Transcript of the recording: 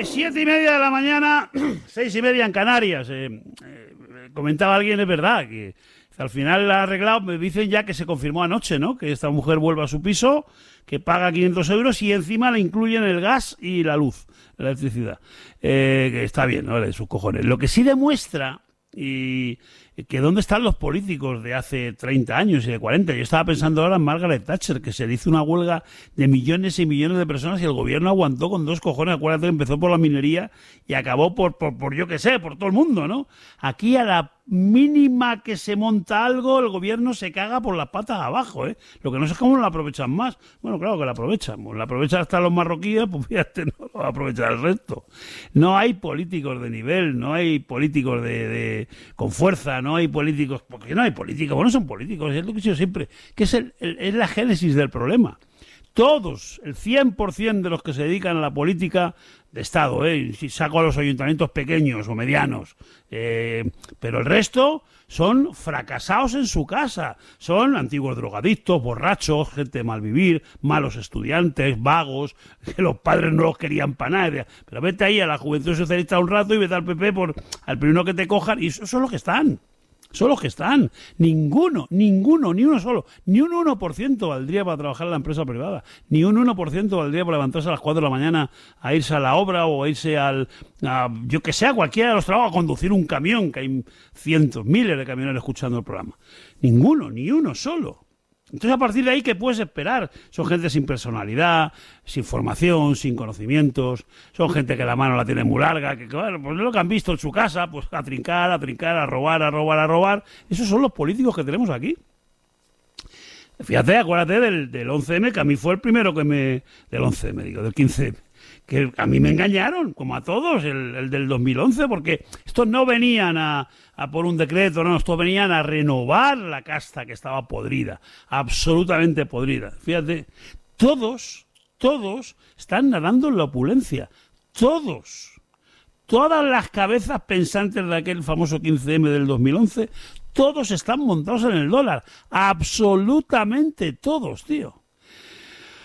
7:30 de la mañana, 6:30 en Canarias. Comentaba alguien, es verdad, que al final ha arreglado, me dicen ya que se confirmó anoche, ¿no? Que esta mujer vuelve a su piso, que paga 500 euros y encima le incluyen el gas y la luz, la electricidad. Que está bien, ¿no? De sus cojones. Lo que sí demuestra, y que dónde están los políticos de hace 30 años y de 40. Yo estaba pensando ahora en Margaret Thatcher, que se le hizo una huelga de millones y millones de personas y el gobierno aguantó con dos cojones. Acuérdate que empezó por la minería y acabó por yo qué sé, por todo el mundo, ¿no? Aquí a la mínima que se monta algo, el gobierno se caga por las patas abajo, ¿eh? Lo que no sé es cómo lo aprovechan más. Bueno, claro que la aprovechamos. La aprovechan hasta los marroquíes, pues fíjate, no lo va a aprovechar el resto. No hay políticos de nivel, no hay políticos con fuerza, no hay políticos, porque no hay políticos, bueno, son políticos, es lo que he dicho siempre, que es la génesis del problema. Todos, el 100% de los que se dedican a la política de Estado, si saco a los ayuntamientos pequeños o medianos, pero el resto son fracasados en su casa, son antiguos drogadictos, borrachos, gente de mal vivir, malos estudiantes, vagos, que los padres no los querían para nada. Pero vete ahí a la Juventud Socialista un rato y vete al PP al primero que te cojan, y esos son los que están. Son los que están. Ninguno, ni uno solo. Ni un 1% valdría para trabajar en la empresa privada. Ni un 1% valdría para levantarse a las 4 de la mañana a irse a la obra o a irse yo que sé, a cualquiera de los trabajos, a conducir un camión, que hay cientos, miles de camioneros escuchando el programa. Ninguno, ni uno solo. Entonces, a partir de ahí, ¿qué puedes esperar? Son gente sin personalidad, sin formación, sin conocimientos, son gente que la mano la tiene muy larga, que claro, pues lo que han visto en su casa, pues a trincar, a robar. Esos son los políticos que tenemos aquí. Fíjate, acuérdate del 11M, que a mí fue el primero del 11M, del 15M. Que a mí me engañaron, como a todos, el del 2011, porque estos no venían a por un decreto, no, estos venían a renovar la casta que estaba podrida, absolutamente podrida. Fíjate, todos están nadando en la opulencia, todas las cabezas pensantes de aquel famoso 15M del 2011, todos están montados en el dólar, absolutamente todos, tío.